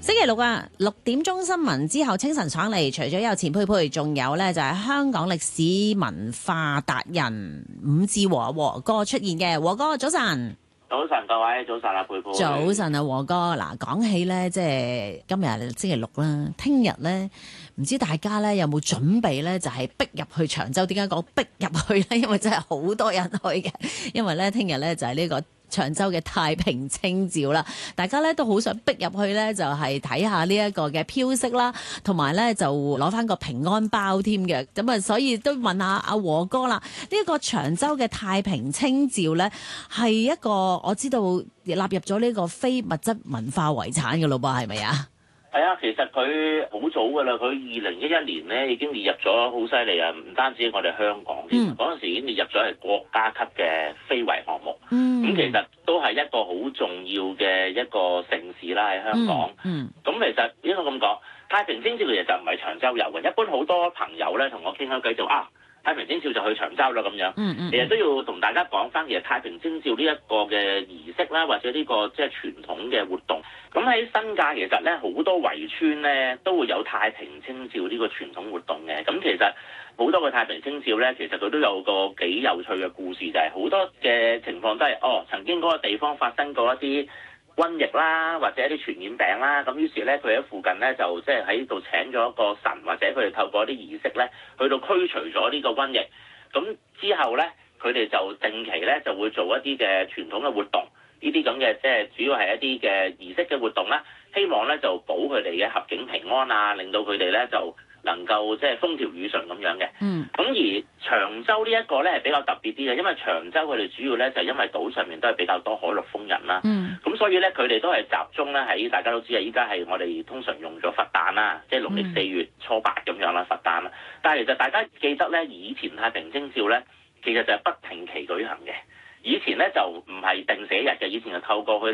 星期六啊，6點鐘新聞之後清晨上嚟，除咗有錢佩佩，仲有咧就係香港歷史文化達人伍志和哥出現嘅。和哥早晨。 早晨各位，早晨啊佩佩。 早晨啊和哥，嗱講起咧，即係今日星期六啦，聽日咧唔知大家咧有冇準備咧，就係逼入去長洲。點解講逼入去咧？因為真係好多人去嘅，因為咧聽日咧就係呢個長洲嘅太平清醮啦，大家咧都好想逼入去咧，就係睇下呢一個嘅飄色啦，同埋咧就攞翻個平安包添嘅。咁啊，所以都問下阿和哥啦，呢一個長洲嘅太平清醮咧係一個我知道納入咗呢個非物質文化遺產嘅咯噃，係咪啊？ 係啊，其實佢好早㗎啦，佢2011年咧已經列入咗，好犀利啊！唔單止我哋香港，嗰陣時已經列入咗係國家級嘅非遺項目。咁其實都係一個好重要嘅一個盛事啦，喺香港。咁其實應該咁講，太平清醮其實就唔係長洲有嘅。一般好多朋友咧同我傾開偈就太平清醮就去長洲啦咁樣。其實都要同大家講翻，其實太平清醮呢一個嘅儀式啦，或者呢個即係傳統嘅活動。咁喺新界其實咧好多圍村咧都會有太平清醮呢個傳統活動嘅。咁其實好多個太平清醮咧，其實佢都有個幾有趣嘅故事，就係好多嘅情況都係曾經嗰個地方發生過一啲瘟疫啦，或者一啲傳染病啦，咁於是咧佢喺附近咧就即係喺度請咗一個神，或者佢哋透過一啲儀式咧去到驅除咗呢個瘟疫。咁之後咧佢哋就定期咧就會做一啲嘅傳統嘅活動，呢啲咁嘅即係主要係一啲嘅儀式嘅活動啦，希望咧就保佢哋嘅合境平安啊，令到佢哋咧就能夠即係風調雨順咁樣嘅。咁而長洲呢一個咧係比較特別啲嘅，因為長洲佢哋主要咧就係因為島上面都係比較多海陸豐人啦。咁所以咧佢哋都係集中咧喺大家都知啊，依家係我哋通常用咗佛誕啦，即係農曆4月初8咁樣啦，佛誕啦。但係其實大家記得咧，以前太平清醮咧其實就係不定期舉行嘅。以前咧就唔係定死日嘅，以前就透過佢